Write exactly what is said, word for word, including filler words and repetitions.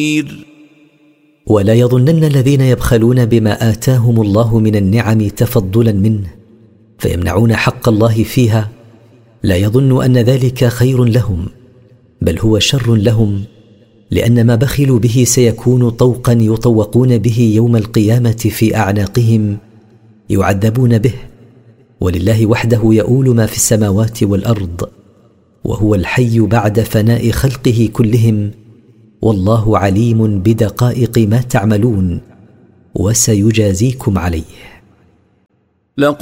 ولا يظنن الذين يبخلون بما آتاهم الله من النعم تفضلا منه فيمنعون حق الله فيها، لا يظن أن ذلك خير لهم، بل هو شر لهم، لأن ما بخلوا به سيكون طوقا يطوقون به يوم القيامة في أعناقهم يعذبون به. ولله وحده يؤول ما في السماوات والأرض، وهو الحي بعد فناء خلقه كلهم، والله عليم بدقائق ما تعملون وسيجازيكم عليه.